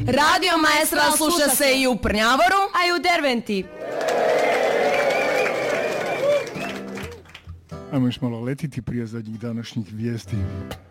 Radio Maestral sluša se i u Prnjavoru, a i u Derventi. Ajmo još malo letiti prije zadnjih današnjih vijesti.